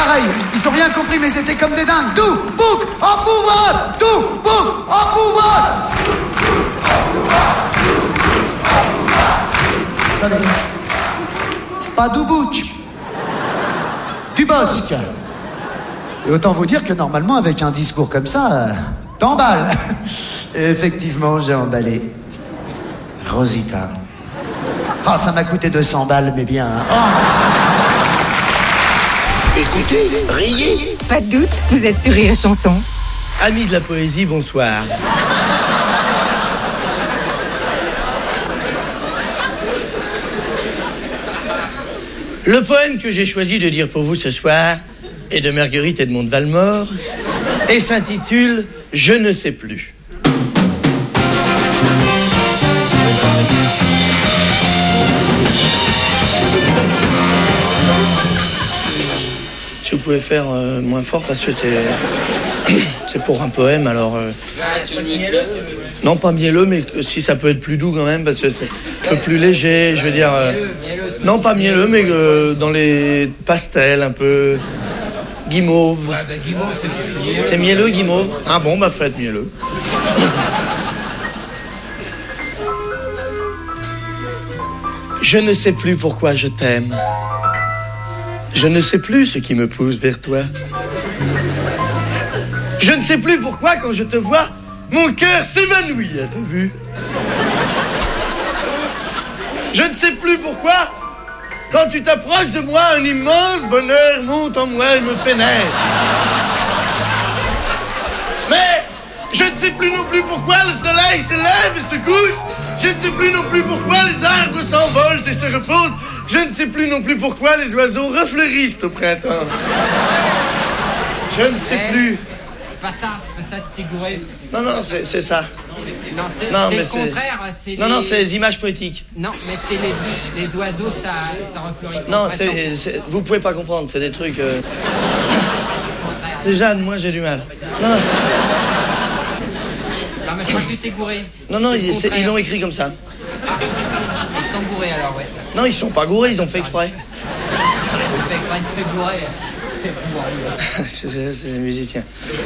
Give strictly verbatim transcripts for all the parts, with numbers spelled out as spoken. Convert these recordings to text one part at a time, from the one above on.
pareil. Ils ont rien compris, mais c'était comme des dingues. Tout, bouc, en pouvoir. Tout, bouc, en pouvoir. Attendez. Pas du bouc. Du bosque. Et autant vous dire que normalement, avec un discours comme ça, euh, t'emballes. Et effectivement, j'ai emballé. Rosita. Ah, oh, ça m'a coûté deux cents balles, mais bien. Hein. Oh. Écoutez, riez. Pas de doute, vous êtes sur Rire et Chanson. Amis de la poésie, bonsoir. Le poème que j'ai choisi de dire pour vous ce soir est de Marguerite Edmond de Valmore et s'intitule « Je ne sais plus ». Si vous pouvez faire euh, moins fort parce que c'est c'est pour un poème, alors... Euh... Non, pas mielleux, mais si ça peut être plus doux quand même, parce que c'est un peu plus léger, je veux dire... Euh... Non, pas mielleux, mais euh, dans les pastels, un peu... Guimauve. C'est mielleux, guimauve. Ah bon, bah faites mielleux. Je ne sais plus pourquoi je t'aime. Je ne sais plus ce qui me pousse vers toi. Je ne sais plus pourquoi, quand je te vois, mon cœur s'évanouit à ta vue. Je ne sais plus pourquoi, quand tu t'approches de moi, un immense bonheur monte en moi et me pénètre. Mais je ne sais plus non plus pourquoi le soleil se lève et se couche. Je ne sais plus non plus pourquoi les arbres s'envolent et se reposent. Je ne sais plus non plus pourquoi les oiseaux refleurissent au printemps. Je ne sais Eh, plus. C'est pas ça, c'est pas ça de Tégouré. Non, non, c'est, c'est ça. Non, c'est, Non, c'est mais le c'est- contraire. C'est Non, les... non, c'est les images poétiques. Non, mais c'est les, les oiseaux, ça, ça refleurit pas. Non, au printemps. c'est, c'est- vous pouvez pas comprendre, c'est des trucs... euh, Déjà, moi, j'ai du mal. Non, Non, mais je crois que tu t'es gouré. non, non, C'est le ils, c'est- contraire. ils l'ont écrit comme ça. Ils sont bourrés alors, ouais. Non, ils sont pas gourés, ils ont fait exprès. C'est fait exprès, ils sont bourrés. c'est, c'est, c'est des musiciens.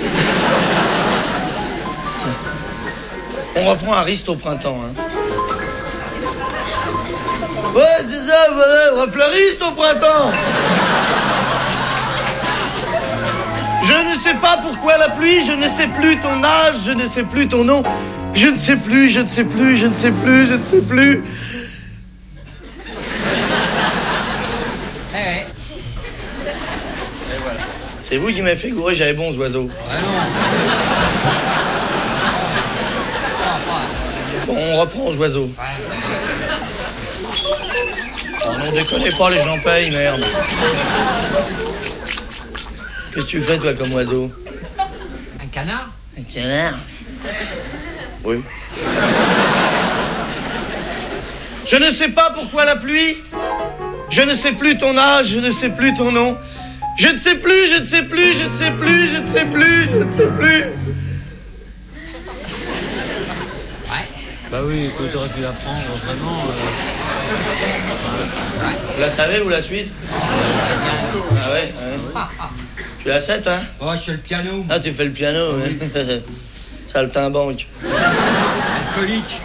On reprend Ariste au printemps. Hein. Ouais, c'est ça, voilà, refleuriste au printemps. Je ne sais pas pourquoi la pluie, je ne sais plus ton âge, je ne sais plus ton nom. Je ne sais plus, je ne sais plus, je ne sais plus, je ne sais plus. Eh ouais. C'est vous qui m'avez fait gourer, j'avais bons oiseaux. Bon, on reprend aux oiseaux. Oh non, déconnez pas, les gens payent, merde. Qu'est-ce que tu fais, toi, comme oiseau? Un canard? Un canard? Oui. Je ne sais pas pourquoi la pluie. Je ne sais plus ton âge, je ne sais plus ton nom. Je ne sais plus, je ne sais plus, je ne sais plus, je ne sais plus, je ne sais plus. Bah oui, écoute, t'aurais pu la prendre, vraiment. Euh... Vous la savez, vous, la suite? Ah ouais, ouais. Tu la sais, toi? Oh, je fais le piano. Ah, tu fais le piano, ouais. Saltimbanque. Alcoolique.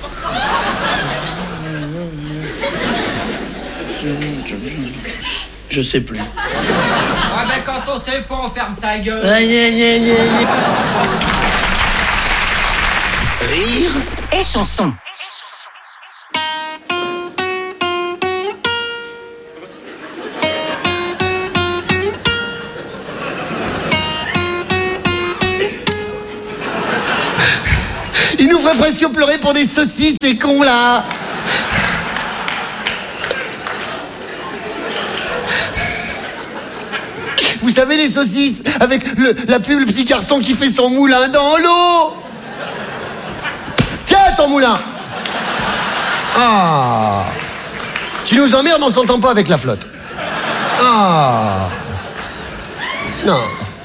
Je sais plus. Ouais, ben quand on sait pas, on ferme sa gueule. Aïe, aïe, aïe, aïe. Rire Et Chanson. Il nous ferait presque pleurer pour des saucisses, ces cons là. Vous savez les saucisses avec le, la pub, le petit garçon qui fait son moulin dans l'eau. Tiens ton moulin. Ah. Tu nous emmerdes, on s'entend pas avec la flotte. Ah. Non.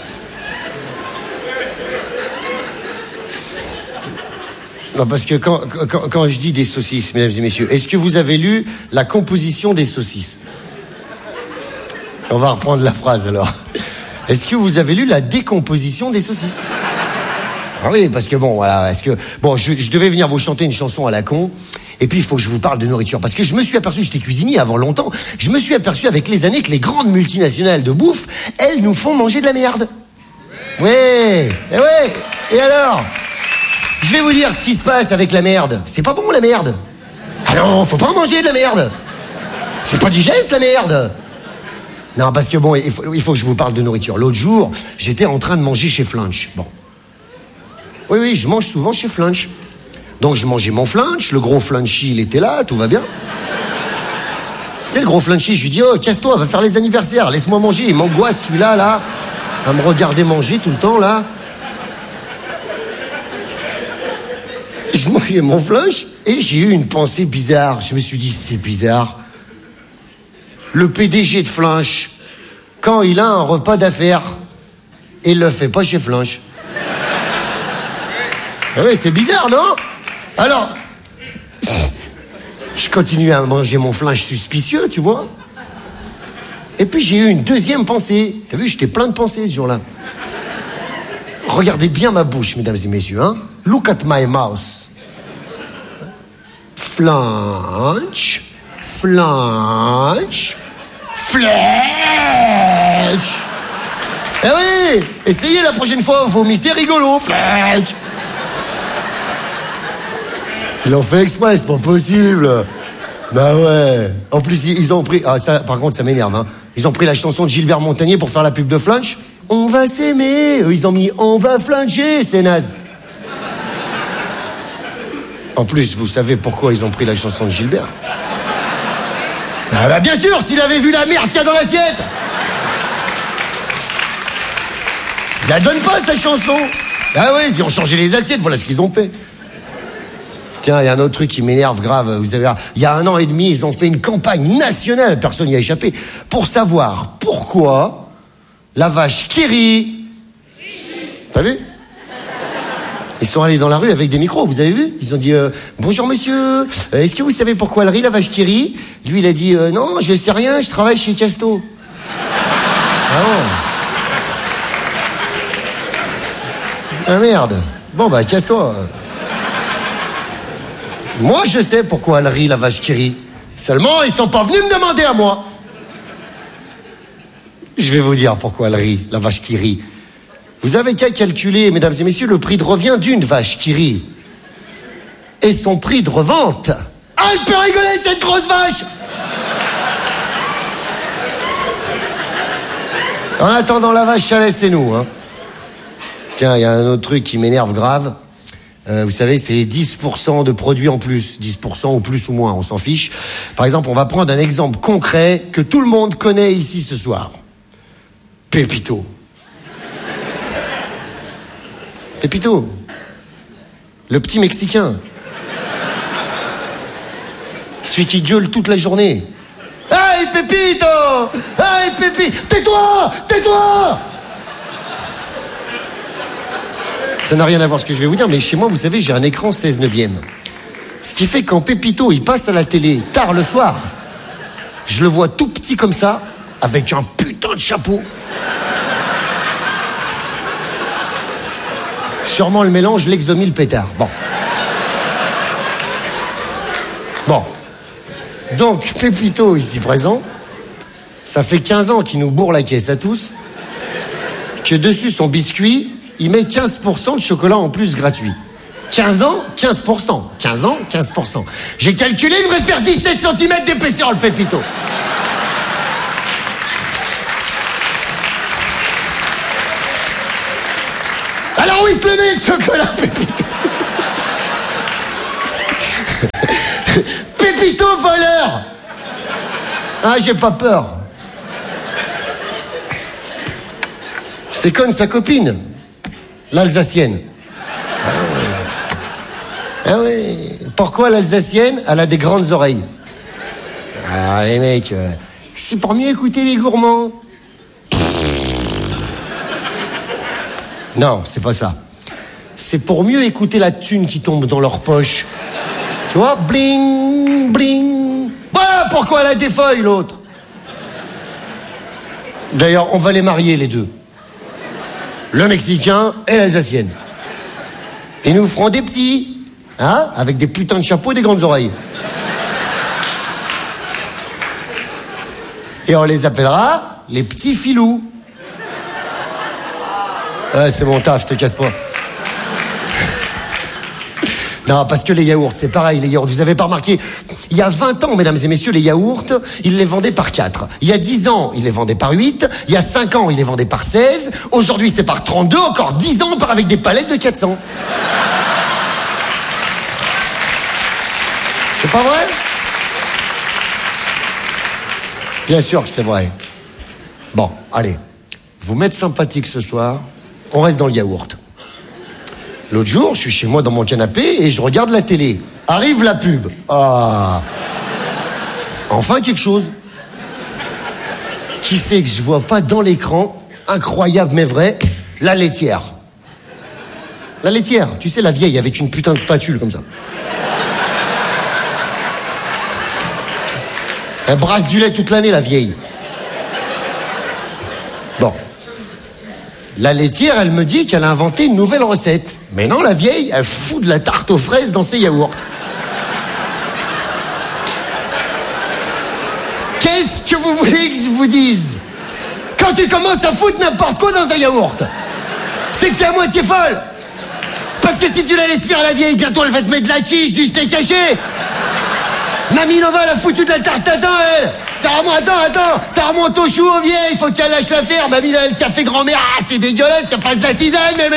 Non, parce que quand, quand, quand je dis des saucisses, mesdames et messieurs, est-ce que vous avez lu la composition des saucisses? On va reprendre la phrase alors. Est-ce que vous avez lu La décomposition des saucisses? Ah oui, parce que bon, voilà, est-ce que bon, je, je devais venir vous chanter une chanson à la con, et puis il faut que je vous parle de nourriture, parce que je me suis aperçu, j'étais cuisinier avant longtemps, je me suis aperçu avec les années que les grandes multinationales de bouffe, elles nous font manger de la merde. Ouais, et ouais, et alors? Je vais vous dire ce qui se passe avec la merde. C'est pas bon la merde. Ah non, faut pas manger de la merde. C'est pas digeste la merde. Non, parce que bon, il faut, il faut que je vous parle de nourriture. L'autre jour, j'étais en train de manger chez Flunch. Bon. Oui, oui, je mange souvent chez Flunch. Donc je mangeais mon Flunch, le gros Flunchy, il était là, tout va bien. C'est le gros Flunchy, je lui dis, oh, casse-toi, va faire les anniversaires, laisse-moi manger. Il m'angoisse celui-là, là, à me regarder manger tout le temps, là. Je mangeais mon Flunch et j'ai eu une pensée bizarre. Je me suis dit, c'est bizarre. Le P D G de Flunch, quand il a un repas d'affaires, il le fait pas chez Flunch. Ah oui, c'est bizarre, non? Alors, je continue à manger mon Flunch suspicieux, tu vois. Et puis j'ai eu une deuxième pensée. T'as vu, j'étais plein de pensées ce jour-là. Regardez bien ma bouche, mesdames et messieurs, hein. Look at my mouth. Flunch, Flunch, Flunch. Eh oui, essayez la prochaine fois, vomissez rigolo, Flunch. Ils ont fait exprès, c'est pas possible. Bah ouais. En plus, ils ont pris... Ah, ça, par contre, ça m'énerve, hein. Ils ont pris la chanson de Gilbert Montagnier pour faire la pub de Flunch. On va s'aimer. Ils ont mis on va fluncher, c'est naze. En plus, vous savez pourquoi ils ont pris la chanson de Gilbert? Ah bah bien sûr, s'il avait vu la merde qu'il y a dans l'assiette. Il la donne pas, sa chanson. Ah ouais, ils ont changé les assiettes, voilà ce qu'ils ont fait. Tiens, il y a un autre truc qui m'énerve grave. Vous savez, il y a un an et demi, ils ont fait une campagne nationale, personne n'y a échappé, pour savoir pourquoi la vache qui rit... T'as vu? Ils sont allés dans la rue avec des micros, vous avez vu? Ils ont dit euh, « Bonjour monsieur, euh, est-ce que vous savez pourquoi elle rit, la vache qui rit ?» Lui, il a dit euh, « Non, je sais rien, je travaille chez Casto. » Ah bon? Ah merde. Bon bah, casse-toi. Moi, je sais pourquoi elle rit, la vache qui rit. Seulement, ils sont pas venus me demander à moi. Je vais vous dire pourquoi elle rit, la vache qui rit. Vous avez qu'à calculer, mesdames et messieurs, le prix de revient d'une vache qui rit. Et son prix de revente. Ah, elle peut rigoler, cette grosse vache! En attendant la vache, ça laissez-nous, hein. Tiens, il y a un autre truc qui m'énerve grave. Euh, vous savez, c'est dix pour cent de produits en plus. dix pour cent ou plus ou moins, on s'en fiche. Par exemple, on va prendre un exemple concret que tout le monde connaît ici ce soir. Pépito. Pépito. Le petit Mexicain. Celui qui gueule toute la journée. Hey, Pépito! Hey, Pépito! Tais-toi! Tais-toi! Ça n'a rien à voir ce que je vais vous dire, mais chez moi, vous savez, j'ai un écran seize neuvième. Ce qui fait quand Pépito, il passe à la télé tard le soir, je le vois tout petit comme ça, avec un putain de chapeau. Sûrement le mélange Lexomil pétard. Bon. Bon. Donc, Pépito, ici présent, ça fait quinze ans qu'il nous bourre la caisse à tous, que dessus son biscuit, il met quinze pour cent de chocolat en plus gratuit. quinze ans, quinze pour cent. quinze ans, quinze pour cent. J'ai calculé, il devrait faire dix-sept centimètres d'épaisseur, le Pépito. Alors où il se le met, ce chocolat, Pépito? Pépito voleur. Ah, j'ai pas peur. C'est comme sa copine, l'Alsacienne. Ah oui. Ah oui. Pourquoi l'Alsacienne? Elle a des grandes oreilles. Ah les mecs, euh, c'est pour mieux écouter les gourmands. Non, c'est pas ça. C'est pour mieux écouter la thune qui tombe dans leur poche. Tu vois, bling, bling. Voilà pourquoi elle a des feuilles, l'autre. D'ailleurs, on va les marier, les deux. le mexicain et l'alsacienne. Ils nous feront des petits, hein, avec des putains de chapeaux et des grandes oreilles. Et on les appellera les petits filous. Ouais, c'est mon taf, je te casse pas. Non, parce que les yaourts, c'est pareil, les yaourts. Vous avez pas remarqué, il y a vingt ans, mesdames et messieurs, les yaourts, ils les vendaient par quatre. Il y a dix ans, ils les vendaient par huit. Il y a cinq ans, ils les vendaient par seize. Aujourd'hui, c'est par trente-deux. Encore dix ans, on part avec des palettes de quatre cents. C'est pas vrai? Bien sûr que c'est vrai. Bon, allez. Vous m'êtes sympathique ce soir. On reste dans le yaourt. L'autre jour, je suis chez moi dans mon canapé et je regarde la télé. Arrive la pub. Ah. Enfin quelque chose. Qui c'est que je vois pas dans l'écran? Incroyable mais vrai. La laitière. La laitière. Tu sais, la vieille avec une putain de spatule comme ça. Elle brasse du lait toute l'année, la vieille. Bon. La laitière, elle me dit qu'elle a inventé une nouvelle recette. Mais non, la vieille, elle fout de la tarte aux fraises dans ses yaourts. Qu'est-ce que vous voulez que je vous dise? Quand tu commences à foutre n'importe quoi dans un yaourt, c'est que t'es à moitié folle. Parce que si tu la laisses faire, la vieille, bientôt elle va te mettre de la quiche, du steak haché. Mamie Nova, elle a foutu de la tarte tatin, elle. Ça remonte, attends, attends, ça remonte au chou, aux vieilles, faut qu'elle lâche la faire. Mamie, elle, le café grand-mère, ah, c'est dégueulasse, qu'elle fasse de la tisane, mémé.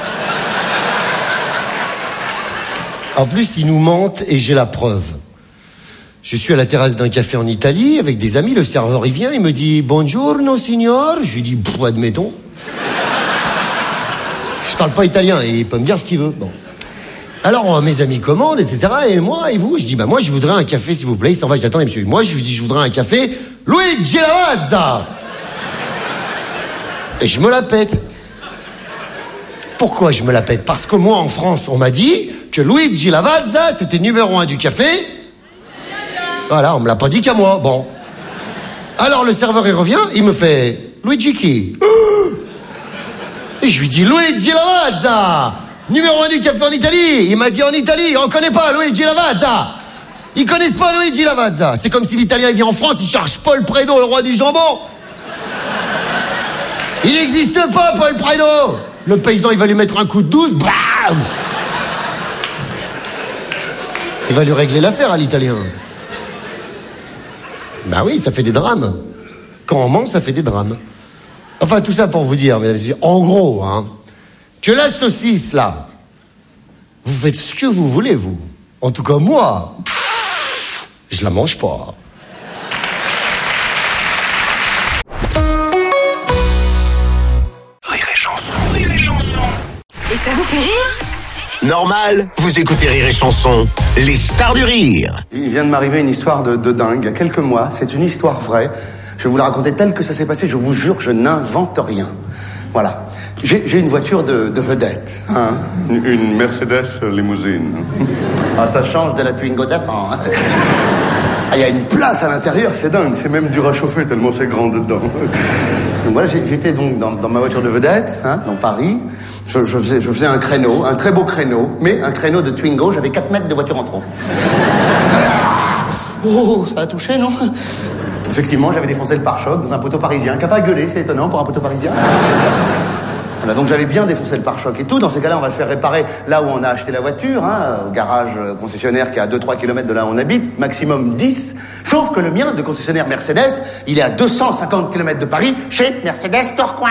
En plus, ils nous mentent et j'ai la preuve. Je suis à la terrasse d'un café en Italie avec des amis, le serveur, il vient, il me dit « Buongiorno, signor ». Je lui dis « admettons ». Je parle pas italien et il peut me dire ce qu'il veut. Bon. Alors, mes amis commandent, et cetera. Et moi, et vous? Je dis, bah, moi, je voudrais un café, s'il vous plaît. Il s'en va, je dis, attendez, monsieur. Moi, je lui dis, je voudrais un café Luigi Lavazza. Et je me la pète. Pourquoi je me la pète? Parce que moi, en France, on m'a dit que Luigi Lavazza, c'était numéro un du café. Voilà, on me l'a pas dit qu'à moi. Bon. Alors, le serveur, il revient, il me fait, Luigi qui? Et je lui dis, Luigi Lavazza, numéro un du café en Italie. Il m'a dit en Italie, on connaît pas Luigi Lavazza. Ils connaissent pas Luigi Lavazza. C'est comme si l'Italien vient en France, il cherche Paul Prédo, le roi du jambon. Il n'existe pas, Paul Prédo. Le paysan, il va lui mettre un coup de douze, bam. Il va lui régler l'affaire à l'Italien. Bah oui, ça fait des drames. Quand on ment, ça fait des drames. Enfin, tout ça pour vous dire, mesdames et messieurs, en gros, hein, que la saucisse, là, vous faites ce que vous voulez, vous. En tout cas, moi, pff, je la mange pas. Rire et chanson, rire et chanson. Et ça vous fait rire? Normal, vous écoutez Rire et chanson, les stars du rire. Il vient de m'arriver une histoire de, de dingue, il y a quelques mois. C'est une histoire vraie. Je vais vous la raconter telle que ça s'est passé. Je vous jure, je n'invente rien. Voilà. J'ai, j'ai une voiture de, de vedette. Hein, une, une Mercedes limousine. Ah, ça change de la Twingo d'avant. Hein. Ah, il y a une place à l'intérieur, c'est dingue. C'est même dur à chauffer tellement c'est grand dedans. Donc voilà, j'étais donc dans, dans ma voiture de vedette, hein, dans Paris. Je, je, faisais, je faisais un créneau, un très beau créneau, mais un créneau de Twingo. J'avais quatre mètres de voiture en trop. Oh, ça a touché, non? Effectivement, j'avais défoncé le pare-choc dans un poteau parisien. Qui n'a pas gueulé, c'est étonnant pour un poteau parisien. Voilà, donc j'avais bien défoncé le pare-choc et tout. Dans ces cas-là, on va le faire réparer là où on a acheté la voiture, hein, au garage concessionnaire qui est à deux à trois kilomètres de là où on habite, maximum dix. Sauf que le mien, de concessionnaire Mercedes, il est à deux cent cinquante kilomètres de Paris, chez Mercedes Tourcoing.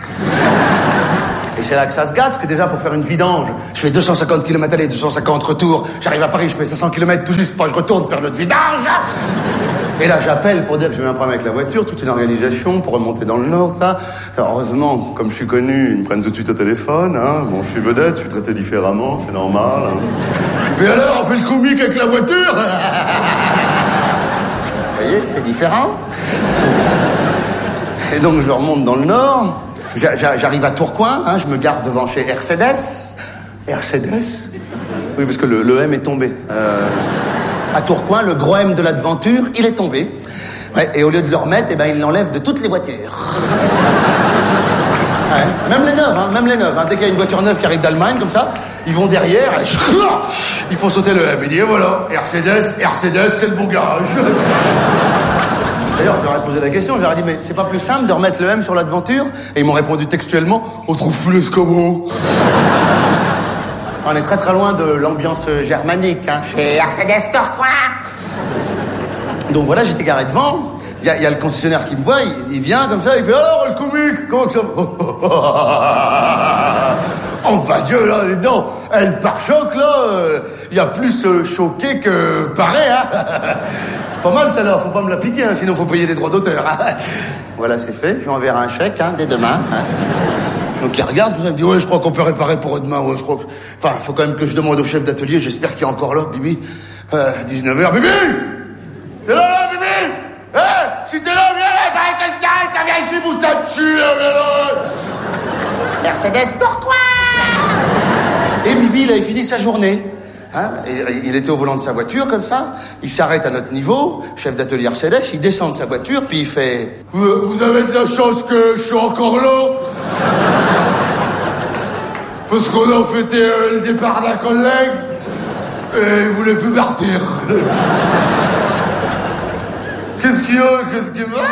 Et c'est là que ça se gâte, parce que déjà, pour faire une vidange, je fais deux cent cinquante kilomètres aller, deux cent cinquante retour. J'arrive à Paris, je fais cinq cents kilomètres tout juste, pas je retourne faire notre vidange. Et là, j'appelle pour dire que j'ai eu un problème avec la voiture, toute une organisation pour remonter dans le Nord, ça. Alors, heureusement, comme je suis connu, ils me prennent tout de suite au téléphone, hein. Bon, je suis vedette, je suis traité différemment, c'est normal, hein. Puis alors, on fait le comique avec la voiture. Vous voyez, c'est différent. Et donc, je remonte dans le Nord. J'arrive à Tourcoing, hein, je me garde devant chez Mercedes. Mercedes? Oui, parce que le, le M est tombé. Euh, à Tourcoing, le gros M de l'aventure, il est tombé. Ouais, et au lieu de le remettre, eh ben, il l'enlève de toutes les voitures. Ouais, même les neuves, hein, même les neuves. Hein. Dès qu'il y a une voiture neuve qui arrive d'Allemagne, comme ça, ils vont derrière, et ils font sauter le M. Il dit, et voilà, Mercedes, Mercedes, c'est le bon garage. D'ailleurs, je leur ai posé la question, je leur ai dit, mais c'est pas plus simple de remettre le M sur l'aventure? Et ils m'ont répondu textuellement, on trouve plus l'escabeau. On est très très loin de l'ambiance germanique, hein, chez Mercedes Torquois. Donc voilà, j'étais garé devant. Il y, y a le concessionnaire qui me voit, il, il vient comme ça, il fait « Alors, le comique, comment que ça va ?» Oh, va Dieu, là, les dents, elle pare-choc, là, il euh, y a plus euh, choqué que pareil, hein. Pas mal, celle-là, faut pas me la piquer, hein, sinon faut payer des droits d'auteur. Hein. Voilà, c'est fait, je lui enverrai un chèque, hein, dès demain. Hein. Donc il regarde, il me dit « Ouais, je crois qu'on peut réparer pour demain, ouais, je crois que... » Enfin, faut quand même que je demande au chef d'atelier, j'espère qu'il est encore là, Bibi. Euh, dix-neuf heures, Bibi! T'es là, là, Bibi? Eh, hey, si t'es là, viens là, il paraît quelqu'un qui vient ici, bouge ta dessus, là, viens là. Mercedes Torquois. Et Bibi, il avait fini sa journée. Hein, et, il était au volant de sa voiture, comme ça. Il s'arrête à notre niveau, chef d'atelier Mercedes, il descend de sa voiture, puis il fait... Vous, vous avez de la chance que je suis encore là. Parce qu'on a fêté euh, le départ d'un collègue, et il voulait plus partir. Qu'est-ce qu'il y a? Qu'est-ce qu'il y a?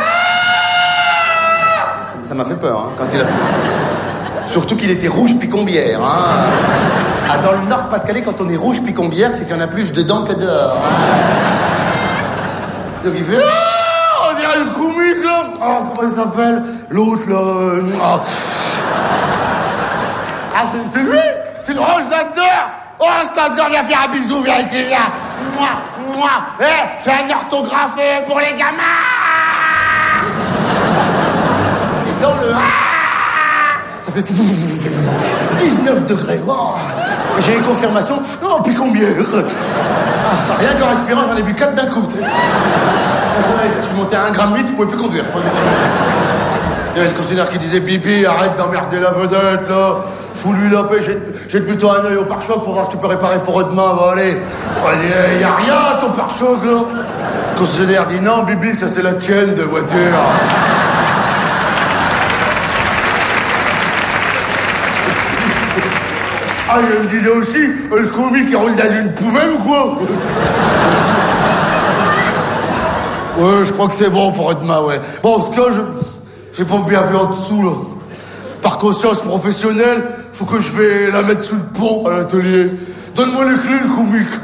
Ça m'a fait peur, hein, quand il a fait. Surtout qu'il était rouge picombière. Hein. Ah, dans le Nord-Pas-de-Calais, quand on est rouge picombière, c'est qu'il y en a plus dedans que dehors. Hein. Donc il fait... Ah, on dirait le comique, là. Oh, comment il s'appelle? L'autre, là... Oh. Ah, c'est, c'est lui? C'est le Rose là-dedans. Oh, Standard, viens faire un bisou, viens ici, viens. Moi, moi. Eh, hey, fais un orthographe pour les gamins. Et dans le... Ça fait dix-neuf degrés. Oh. J'ai une confirmation. Oh, puis combien? Ah, rien qu'en respirant, j'en ai bu quatre d'un coup. Je suis monté à un gramme huit, je pouvais plus conduire. Il y avait le concessionnaire qui disait « Bibi, arrête d'emmerder la vedette, là. Fous-lui la paix, jette, jette plutôt un œil au pare-choc pour voir si tu peux réparer pour demain, va aller. Il n'y a rien à ton pare-choc, là. » Le concessionnaire dit « Non, Bibi, ça c'est la tienne de voiture. » Ah, je me disais aussi, le comique il roule dans une poubelle ou quoi? Ouais, je crois que c'est bon pour demain, ouais. Bon, en tout cas, je... j'ai pas bien vu en dessous, là. Par conscience professionnelle, faut que je vais la mettre sous le pont à l'atelier. Donne-moi les clés, le comique.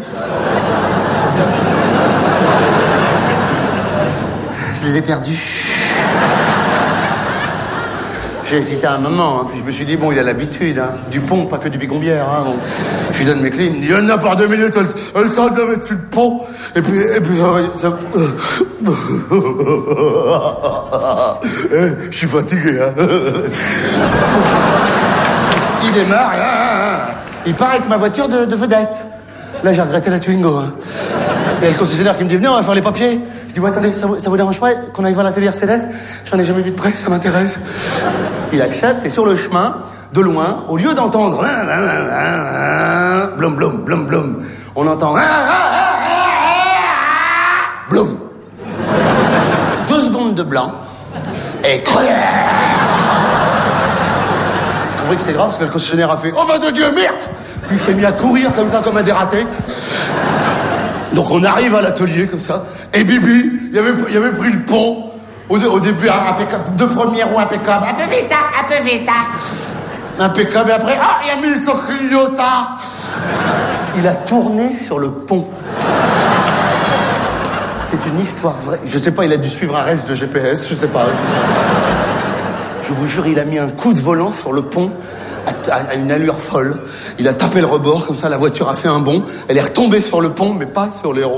Je les ai perdus. J'ai hésité un moment, hein, puis je me suis dit, bon, il a l'habitude, hein, du pont, pas que du bicombière. Hein, bon. Je lui donne mes clés, il me dit, il y en a par deux minutes, elle, elle le temps de la mettre sur le pont, et puis, et puis ça va... Ça... eh, je suis fatigué, hein. Il démarre, hein, hein, il part avec ma voiture de, de vedette. Là, j'ai regretté la Twingo. Hein. Il y a le concessionnaire qui me dit, venez, on va faire les papiers. Je dis, ouais, attendez, ça vous, ça vous dérange pas qu'on aille voir l'atelier Mercedes? J'en ai jamais vu de près, ça m'intéresse. Il accepte, et sur le chemin, de loin, au lieu d'entendre blum, blum, blum, blum, on entend blum. Deux secondes de blanc, et j'ai compris que c'est grave, parce que le concessionnaire a fait, oh, va de Dieu, merde! Il s'est mis à courir comme ça, comme un dératé. Donc on arrive à l'atelier comme ça, et Bibi, il avait, il avait pris le pont, au, au début impeccable, deux premières roues impeccables, un peu vite, hein, un peu vite, hein. Impeccable, et après, ah, il a mis son clignotard. Il a tourné sur le pont. C'est une histoire vraie. Je sais pas, il a dû suivre un reste de G P S, je sais pas. Je vous jure, il a mis un coup de volant sur le pont, à une allure folle. Il a tapé le rebord, comme ça, la voiture a fait un bond. Elle est retombée sur le pont, mais pas sur les roues.